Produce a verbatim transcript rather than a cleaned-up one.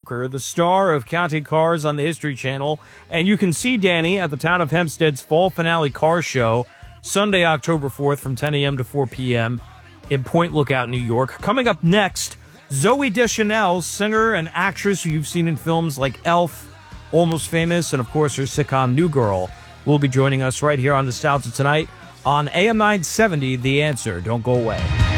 Coker, the star of Counting Cars on the History Channel. And you can see Danny at the Town of Hempstead's fall finale car show, Sunday, October fourth from ten a.m. to four p.m. in Point Lookout, New York. Coming up next, Zooey Deschanel, singer and actress who you've seen in films like Elf, Almost Famous, and of course her sitcom New Girl, will be joining us right here on Nostalgia Tonight on A M nine seventy, The Answer. Don't go away.